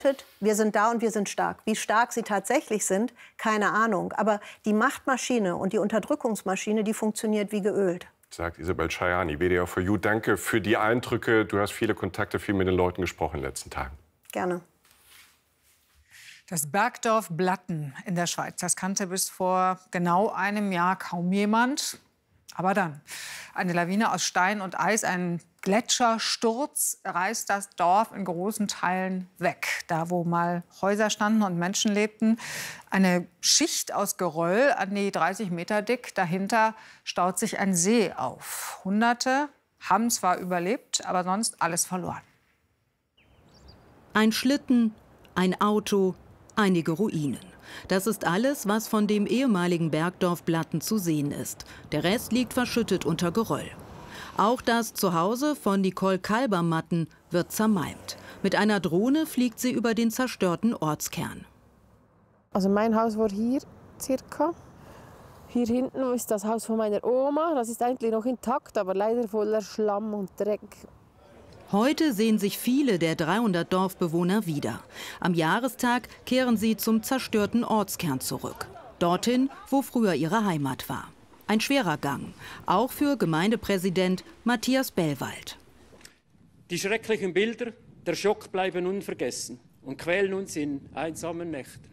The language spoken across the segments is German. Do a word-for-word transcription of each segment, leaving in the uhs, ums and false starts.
Wir sind da und wir sind stark. Wie stark sie tatsächlich sind, keine Ahnung. Aber die Machtmaschine und die Unterdrückungsmaschine, die funktioniert wie geölt. Sagt Isabel Schajani, W D R vier You. Danke für die Eindrücke. Du hast viele Kontakte, viel mit den Leuten gesprochen in den letzten Tagen. Gerne. Das Bergdorf Blatten in der Schweiz, das kannte bis vor genau einem Jahr kaum jemand. Aber dann, eine Lawine aus Stein und Eis, ein Gletschersturz reißt das Dorf in großen Teilen weg. Da, wo mal Häuser standen und Menschen lebten, eine Schicht aus Geröll an die dreißig Meter dick. Dahinter staut sich ein See auf. Hunderte haben zwar überlebt, aber sonst alles verloren. Ein Schlitten, ein Auto, einige Ruinen. Das ist alles, was von dem ehemaligen Bergdorf Blatten zu sehen ist. Der Rest liegt verschüttet unter Geröll. Auch das Zuhause von Nicole Kalbermatten wird zermalmt. Mit einer Drohne fliegt sie über den zerstörten Ortskern. Also mein Haus war hier circa. Hier hinten ist das Haus von meiner Oma. Das ist eigentlich noch intakt, aber leider voller Schlamm und Dreck. Heute sehen sich viele der dreihundert Dorfbewohner wieder. Am Jahrestag kehren sie zum zerstörten Ortskern zurück. Dorthin, wo früher ihre Heimat war. Ein schwerer Gang, auch für Gemeindepräsident Matthias Bellwald. Die schrecklichen Bilder, der Schock bleiben unvergessen und quälen uns in einsamen Nächten.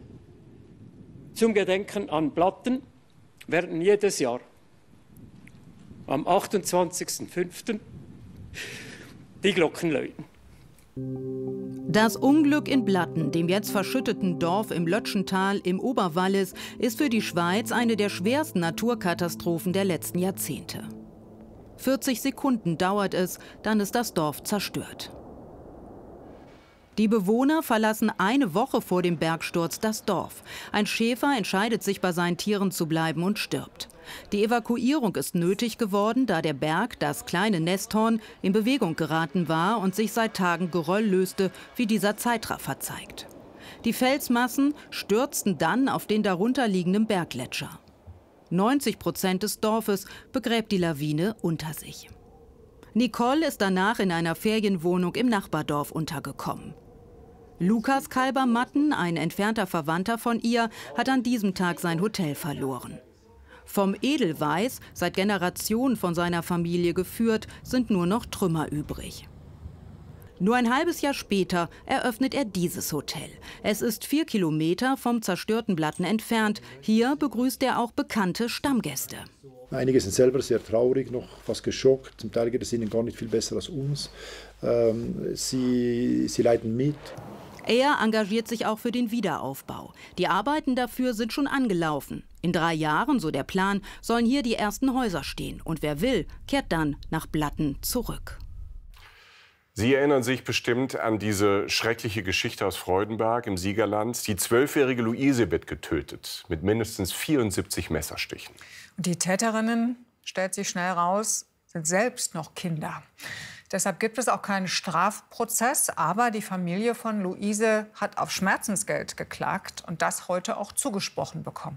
Zum Gedenken an Blatten werden jedes Jahr am achtundzwanzigsten fünften die Glocken läuten. Das Unglück in Blatten, dem jetzt verschütteten Dorf im Lötschental im Oberwallis, ist für die Schweiz eine der schwersten Naturkatastrophen der letzten Jahrzehnte. vierzig Sekunden dauert es, dann ist das Dorf zerstört. Die Bewohner verlassen eine Woche vor dem Bergsturz das Dorf. Ein Schäfer entscheidet sich, bei seinen Tieren zu bleiben und stirbt. Die Evakuierung ist nötig geworden, da der Berg, das kleine Nesthorn, in Bewegung geraten war und sich seit Tagen Geröll löste, wie dieser Zeitraffer zeigt. Die Felsmassen stürzten dann auf den darunterliegenden Berggletscher. neunzig Prozent des Dorfes begräbt die Lawine unter sich. Nicole ist danach in einer Ferienwohnung im Nachbardorf untergekommen. Lukas Kalbermatten, ein entfernter Verwandter von ihr, hat an diesem Tag sein Hotel verloren. Vom Edelweiß, seit Generationen von seiner Familie geführt, sind nur noch Trümmer übrig. Nur ein halbes Jahr später eröffnet er dieses Hotel. Es ist vier Kilometer vom zerstörten Blatten entfernt. Hier begrüßt er auch bekannte Stammgäste. Einige sind selber sehr traurig, noch fast geschockt. Zum Teil geht es ihnen gar nicht viel besser als uns. Ähm, sie, sie leiden mit. Er engagiert sich auch für den Wiederaufbau. Die Arbeiten dafür sind schon angelaufen. In drei Jahren, so der Plan, sollen hier die ersten Häuser stehen. Und wer will, kehrt dann nach Blatten zurück. Sie erinnern sich bestimmt an diese schreckliche Geschichte aus Freudenberg im Siegerland. Die zwölfjährige Luise wird getötet mit mindestens vierundsiebzig Messerstichen. Und die Täterinnen, stellt sich schnell raus, sind selbst noch Kinder. Deshalb gibt es auch keinen Strafprozess. Aber die Familie von Luise hat auf Schmerzensgeld geklagt und das heute auch zugesprochen bekommen.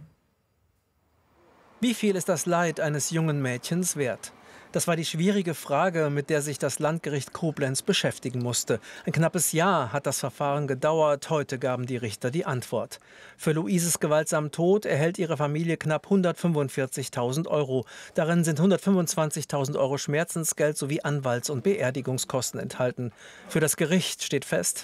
Wie viel ist das Leid eines jungen Mädchens wert? Das war die schwierige Frage, mit der sich das Landgericht Koblenz beschäftigen musste. Ein knappes Jahr hat das Verfahren gedauert. Heute gaben die Richter die Antwort. Für Luises gewaltsamen Tod erhält ihre Familie knapp hundertfünfundvierzigtausend Euro. Darin sind hundertfünfundzwanzigtausend Euro Schmerzensgeld sowie Anwalts- und Beerdigungskosten enthalten. Für das Gericht steht fest,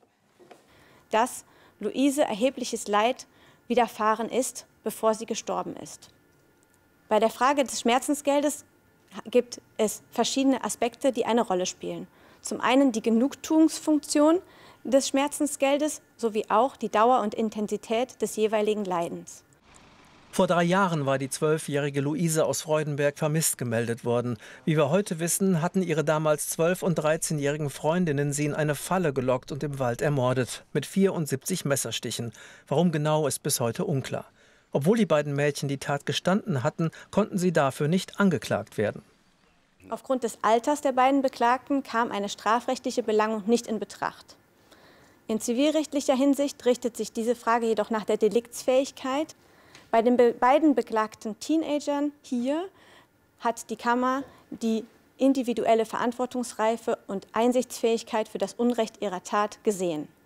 dass Luise erhebliches Leid widerfahren ist, bevor sie gestorben ist. Bei der Frage des Schmerzensgeldes gibt es verschiedene Aspekte, die eine Rolle spielen. Zum einen die Genugtuungsfunktion des Schmerzensgeldes sowie auch die Dauer und Intensität des jeweiligen Leidens. Vor drei Jahren war die zwölfjährige Luise aus Freudenberg vermisst gemeldet worden. Wie wir heute wissen, hatten ihre damals zwölf- und dreizehnjährigen Freundinnen sie in eine Falle gelockt und im Wald ermordet. Mit vierundsiebzig Messerstichen. Warum genau, ist bis heute unklar. Obwohl die beiden Mädchen die Tat gestanden hatten, konnten sie dafür nicht angeklagt werden. Aufgrund des Alters der beiden Beklagten kam eine strafrechtliche Belangung nicht in Betracht. In zivilrechtlicher Hinsicht richtet sich diese Frage jedoch nach der Deliktsfähigkeit. Bei den be beiden beklagten Teenagern hier hat die Kammer die individuelle Verantwortungsreife und Einsichtsfähigkeit für das Unrecht ihrer Tat gesehen.